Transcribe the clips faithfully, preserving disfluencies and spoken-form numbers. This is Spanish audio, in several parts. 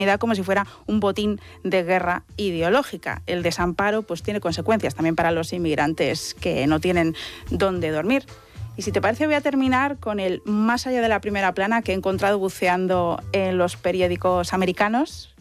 como si fuera un botín de guerra ideológica. El desamparo pues tiene consecuencias también para los inmigrantes que no tienen dónde dormir. Y si te parece, voy a terminar con el más allá de la primera plana que he encontrado buceando en los periódicos americanos.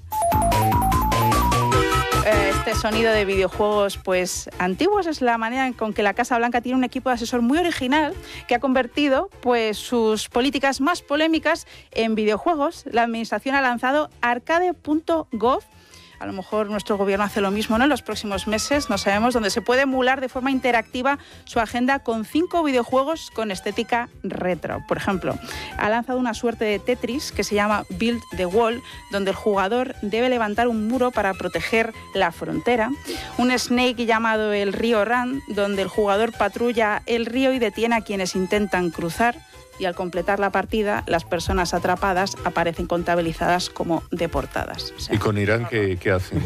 Este sonido de videojuegos pues antiguos es la manera en con que la Casa Blanca tiene un equipo de asesor muy original que ha convertido pues sus políticas más polémicas en videojuegos. La administración ha lanzado arcade punto gov. A lo mejor nuestro gobierno hace lo mismo, ¿no? En los próximos meses, no sabemos, donde se puede emular de forma interactiva su agenda con cinco videojuegos con estética retro. Por ejemplo, ha lanzado una suerte de Tetris que se llama Build the Wall, donde el jugador debe levantar un muro para proteger la frontera. Un Snake llamado el Río Run, donde el jugador patrulla el río y detiene a quienes intentan cruzar. Y al completar la partida, las personas atrapadas aparecen contabilizadas como deportadas. O sea, ¿y con Irán qué, qué hacen?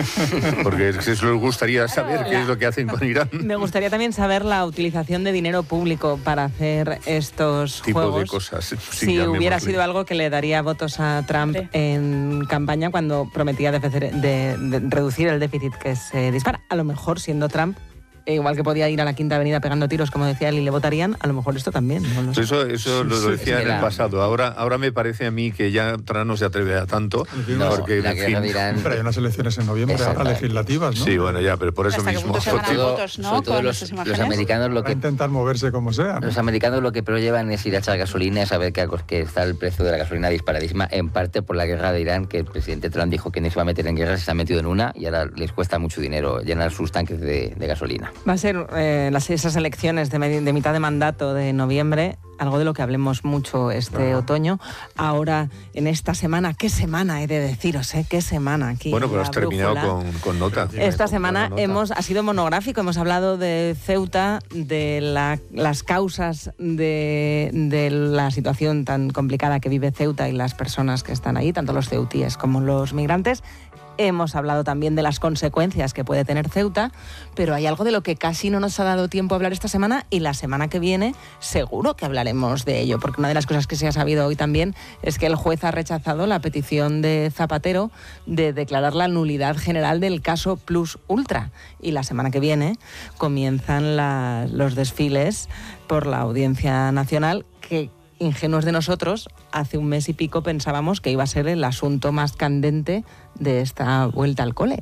Porque es que eso les gustaría saber qué es lo que hacen con Irán. Me gustaría también saber la utilización de dinero público para hacer estos tipo juegos. de cosas. Sí, si hubiera sido algo que le daría votos a Trump sí. en campaña cuando prometía de, de, de reducir el déficit que se dispara. A lo mejor, siendo Trump, igual que podía ir a la Quinta Avenida pegando tiros, como decía él, y le votarían, a lo mejor esto también. No lo sé. Eso, eso lo decía en el pasado. Ahora, ahora me parece a mí que ya Trump no se atreve a tanto. No, porque, la en que fin, no dirán... Pero hay unas elecciones en noviembre, ahora legislativas, ¿no? Sí, bueno, ya, pero por eso ¿hasta mismo. qué punto se van a todo, votos, ¿no? sobre todo los, los americanos lo Va a que... intentar moverse como sea, ¿no? Los americanos lo que pero llevan es ir a echar gasolina y saber que, que está el precio de la gasolina disparadísima, en parte por la guerra de Irán, que el presidente Trump dijo que no se iba a meter en guerra, se ha metido en una y ahora les cuesta mucho dinero llenar sus tanques de, de gasolina. Va a ser... Eh, Las, esas elecciones de, de mitad de mandato de noviembre, algo de lo que hablemos mucho este claro. otoño. Ahora, en esta semana, ¿qué semana he de deciros? Eh? ¿Qué semana aquí? Bueno, pero has terminado con, con nota. Esta semana nota. hemos ha sido monográfico, hemos hablado de Ceuta, de la, las causas de, de la situación tan complicada que vive Ceuta y las personas que están ahí, tanto los ceutíes como los migrantes. Hemos hablado también de las consecuencias que puede tener Ceuta, pero hay algo de lo que casi no nos ha dado tiempo a hablar esta semana y la semana que viene seguro que hablaremos de ello, porque una de las cosas que se ha sabido hoy también es que el juez ha rechazado la petición de Zapatero de declarar la nulidad general del caso Plus Ultra y la semana que viene comienzan la, los desfiles por la Audiencia Nacional que... Ingenuos de nosotros, hace un mes y pico pensábamos que iba a ser el asunto más candente de esta vuelta al cole.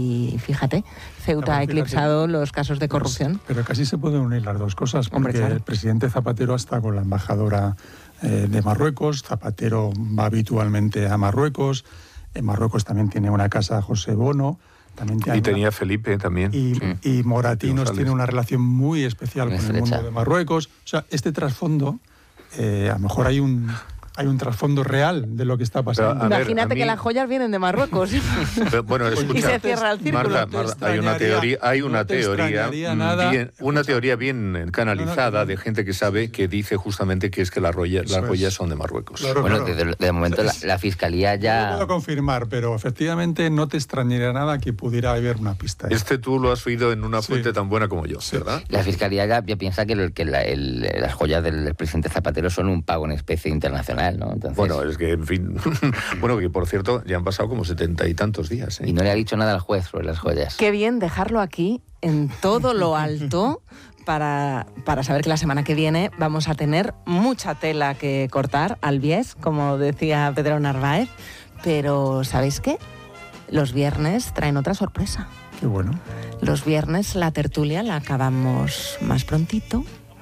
Y fíjate, Ceuta ha eclipsado los casos de corrupción. Pero, pero casi se pueden unir las dos cosas, porque Hombre, claro. el presidente Zapatero está con la embajadora eh, de Marruecos, Zapatero va habitualmente a Marruecos, en Marruecos también tiene una casa José Bono, también y tenía una... Felipe también. Y, sí. y Moratinos tiene una relación muy especial muy con estrecha. el mundo de Marruecos. O sea, este trasfondo... Eh, a lo mejor hay un hay un trasfondo real de lo que está pasando. Pero, Imagínate ver, mí... que las joyas vienen de Marruecos. Pero, bueno, escucha, y se cierra el círculo. Marta, Marta, hay una teoría, hay una no teoría, bien, una teoría bien canalizada no, no, no. de gente que sabe que dice justamente que es que las joyas, las joyas son de Marruecos. Claro, bueno, claro. De, de momento la, la fiscalía ya. No lo puedo confirmar, pero efectivamente no te extrañaría nada que pudiera haber una pista. Ahí. Este tú lo has oído en una fuente sí. tan buena como yo, sí. ¿verdad? La fiscalía ya, ya piensa que, el, que la, el, las joyas del presidente Zapatero son un pago en especie internacional. ¿No? Entonces, bueno, es que, en fin, bueno, que por cierto, ya han pasado como setenta y tantos días. ¿eh? Y no le ha dicho nada al juez sobre las joyas. Qué bien dejarlo aquí, en todo lo alto, para, para saber que la semana que viene vamos a tener mucha tela que cortar al bies, como decía Pedro Narváez, pero ¿sabéis qué? Los viernes traen otra sorpresa. Qué bueno. Los viernes la tertulia la acabamos más prontito,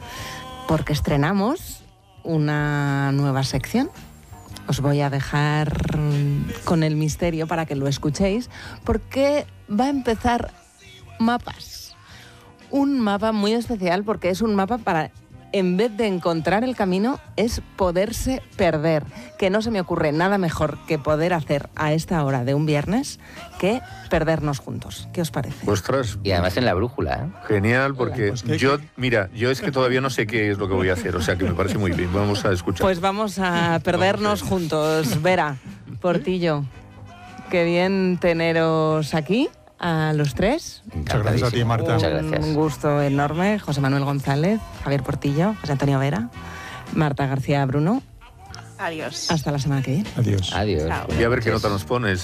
porque estrenamos una nueva sección. Os voy a dejar con el misterio para que lo escuchéis, porque va a empezar Mapas. Un mapa muy especial porque es un mapa para, en vez de encontrar el camino, es poderse perder. Que no se me ocurre nada mejor que poder hacer a esta hora de un viernes que perdernos juntos. ¿Qué os parece? Ostras. Y además en la brújula, ¿eh? Genial, porque pues que, yo, mira, yo es que todavía no sé qué es lo que voy a hacer, o sea que me parece muy bien. Vamos a escuchar. Pues vamos a perdernos vamos a juntos. Vera, Portillo, qué bien teneros aquí. A los tres. Muchas gracias a ti, Marta. Muchas gracias. Un gusto enorme. José Manuel González, Javier Portillo, José Antonio Vera, Marta García Bruno. Adiós. Hasta la semana que viene. Adiós. Adiós. Y a ver qué nota nos pones.